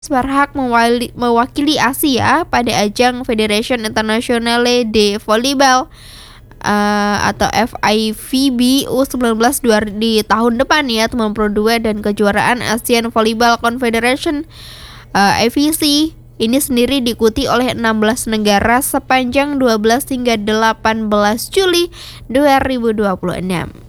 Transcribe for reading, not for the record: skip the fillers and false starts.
berhak mewakili Asia pada ajang Federation Internationale de Volleyball atau FIVB U19 di tahun depan ya, teman Pro 2, dan kejuaraan Asian Volleyball Confederation AVC ini sendiri diikuti oleh 16 negara sepanjang 12 hingga 18 Juli 2026.